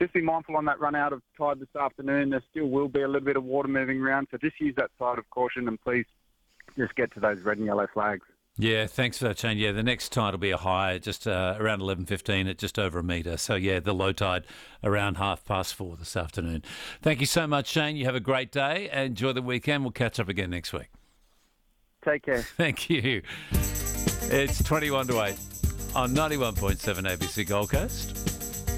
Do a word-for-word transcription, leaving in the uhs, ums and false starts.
just be mindful on that run out of tide this afternoon. There still will be a little bit of water moving around, so just use that side of caution and please just get to those red and yellow flags. Yeah, thanks for that, Shane. Yeah, the next tide will be a high, just uh, around eleven fifteen at just over a metre. So, yeah, the low tide around half past four this afternoon. Thank you so much, Shane. You have a great day. Enjoy the weekend. We'll catch up again next week. Take care. Thank you. It's twenty-one to eight on ninety-one point seven A B C Gold Coast.